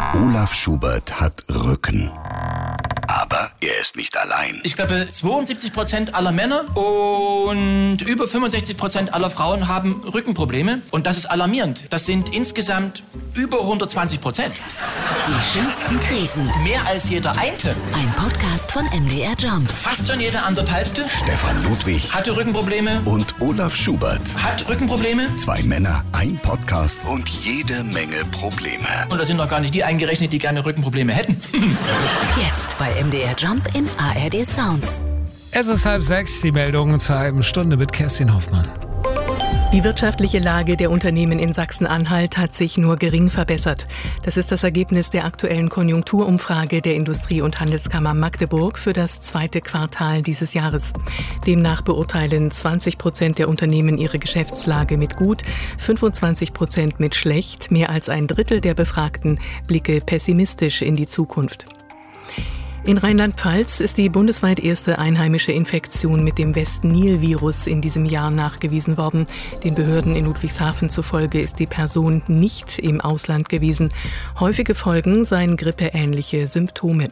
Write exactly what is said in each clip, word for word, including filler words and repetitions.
Olaf Schubert hat Rücken. Aber er ist nicht allein. Ich glaube, zweiundsiebzig Prozent aller Männer und über fünfundsechzig Prozent aller Frauen haben Rückenprobleme. Und das ist alarmierend. Das sind insgesamt über hundertzwanzig Prozent. Die schönsten Krisen. Mehr als jeder Einte. Ein Podcast von M D R Jump. Fast schon jeder anderthalbte. Stefan Ludwig Hatte Rückenprobleme. und Olaf Schubert. Hat Rückenprobleme. Zwei Männer, ein Podcast und jede Menge Probleme. Und da sind noch gar nicht die eingerechnet, die gerne Rückenprobleme hätten. Jetzt bei M D R Jump in A R D Sounds. Es ist halb sechs, die Meldungen zur halben Stunde mit Kerstin Hoffmann. Die wirtschaftliche Lage der Unternehmen in Sachsen-Anhalt hat sich nur gering verbessert. Das ist das Ergebnis der aktuellen Konjunkturumfrage der Industrie- und Handelskammer Magdeburg für das zweite Quartal dieses Jahres. Demnach beurteilen zwanzig Prozent der Unternehmen ihre Geschäftslage mit gut, fünfundzwanzig Prozent mit schlecht. Mehr als ein Drittel der Befragten blicke pessimistisch in die Zukunft. In Rheinland-Pfalz ist die bundesweit erste einheimische Infektion mit dem West-Nil-Virus in diesem Jahr nachgewiesen worden. Den Behörden in Ludwigshafen zufolge ist die Person nicht im Ausland gewesen. Häufige Folgen seien grippeähnliche Symptome.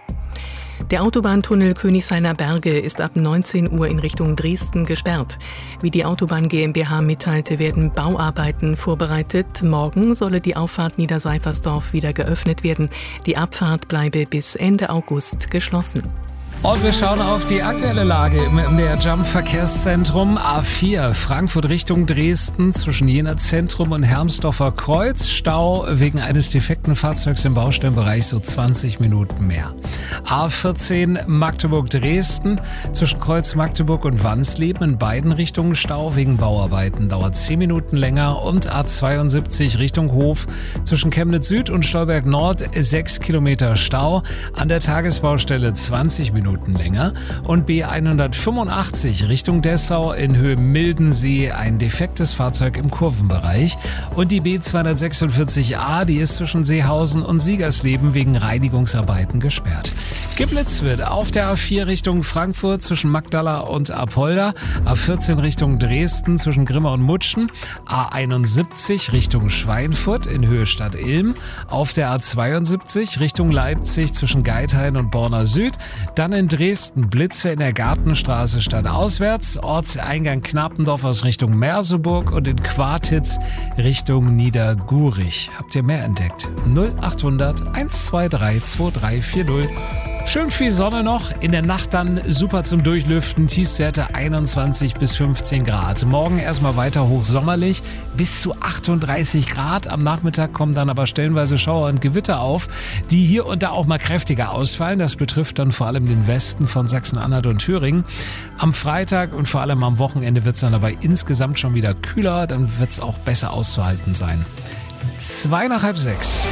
Der Autobahntunnel Königshainer Berge ist ab neunzehn Uhr in Richtung Dresden gesperrt. Wie die Autobahn GmbH mitteilte, werden Bauarbeiten vorbereitet. Morgen solle die Auffahrt Niederseifersdorf wieder geöffnet werden. Die Abfahrt bleibe bis Ende August geschlossen. Und wir schauen auf die aktuelle Lage im M D R Jump Verkehrszentrum A vier, Frankfurt Richtung Dresden, zwischen Jena Zentrum und Hermsdorfer Kreuz. Stau wegen eines defekten Fahrzeugs im Baustellenbereich, so zwanzig Minuten mehr. A vierzehn Magdeburg-Dresden, zwischen Kreuz Magdeburg und Wansleben in beiden Richtungen Stau wegen Bauarbeiten, dauert zehn Minuten länger. Und A zweiundsiebzig Richtung Hof, zwischen Chemnitz Süd und Stolberg Nord, sechs Kilometer Stau, an der Tagesbaustelle zwanzig Minuten länger. Und B hundertfünfundachtzig Richtung Dessau in Höhe Mildensee, ein defektes Fahrzeug im Kurvenbereich. Und die B zweihundertsechsundvierzig A, die ist zwischen Seehausen und Siegersleben wegen Reinigungsarbeiten gesperrt. Geblitzt wird auf der A vier Richtung Frankfurt zwischen Magdala und Apolda, A vierzehn Richtung Dresden zwischen Grimma und Mutschen, A einundsiebzig Richtung Schweinfurt in Höhe Stadt Ilm, auf der A zweiundsiebzig Richtung Leipzig zwischen Geithain und Borna Süd, dann in Dresden Blitze in der Gartenstraße stadtauswärts, Ortseingang Knapendorf aus Richtung Merseburg und in Quartitz Richtung Niedergurich. Habt ihr mehr entdeckt? null achthundert eins zwei drei zwei drei vier null. Schön viel Sonne noch, in der Nacht dann super zum Durchlüften, Tiefstwerte einundzwanzig bis fünfzehn Grad. Morgen erstmal weiter hochsommerlich, bis zu achtunddreißig Grad. Am Nachmittag kommen dann aber stellenweise Schauer und Gewitter auf, die hier und da auch mal kräftiger ausfallen. Das betrifft dann vor allem den Westen von Sachsen-Anhalt und Thüringen. Am Freitag und vor allem am Wochenende wird es dann aber insgesamt schon wieder kühler, dann wird es auch besser auszuhalten sein. Zwei nach halb sechs.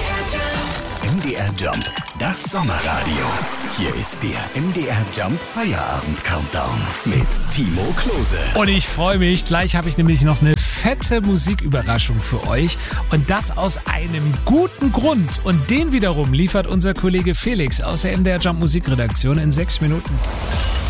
M D R Jump, das Sommerradio. Hier ist der M D R Jump Feierabend Countdown mit Timo Klose. Und ich freue mich, gleich habe ich nämlich noch eine fette Musiküberraschung für euch. Und das aus einem guten Grund. Und den wiederum liefert unser Kollege Felix aus der M D R Jump Musikredaktion in sechs Minuten.